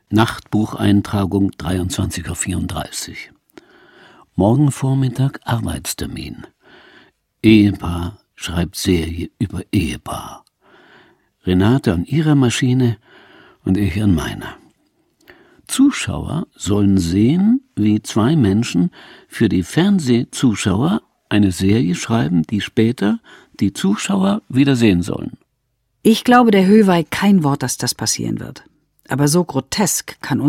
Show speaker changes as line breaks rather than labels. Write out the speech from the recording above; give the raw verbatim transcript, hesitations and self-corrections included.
Nachtbucheintragung dreiundzwanzig Uhr vierunddreißig. Morgen Vormittag Arbeitstermin. Ehepaar schreibt Serie über Ehepaar. Renate an ihrer Maschine und ich an meiner. Zuschauer sollen sehen, wie zwei Menschen für die Fernsehzuschauer eine Serie schreiben, die später die Zuschauer wieder sehen sollen.
Ich glaube der Höhwey kein Wort, dass das passieren wird. Aber so grotesk kann